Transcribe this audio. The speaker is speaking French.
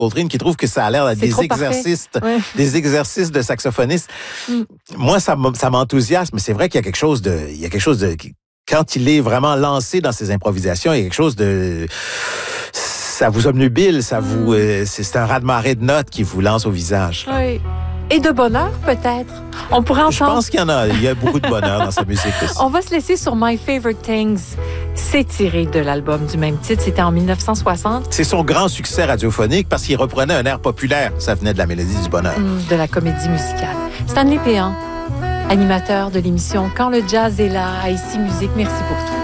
Coltrane qui trouve que ça a l'air d'être des exercices de saxophoniste. Moi, ça m'enthousiasme. C'est vrai qu'il y a quelque chose de, quand il est vraiment lancé dans ses improvisations, il y a quelque chose de, ça vous obnubile, c'est un raz-de-marée de notes qui vous lance au visage. Oui. Et de bonheur, peut-être. On pourrait entendre... Je pense qu'il y a beaucoup de bonheur dans sa musique aussi. On va se laisser sur My Favorite Things. C'est tiré de l'album du même titre. C'était en 1960. C'est son grand succès radiophonique parce qu'il reprenait un air populaire. Ça venait de la mélodie du bonheur. De la comédie musicale. Stanley Péan, animateur de l'émission Quand le jazz est là, à Ici Musique. Merci pour tout.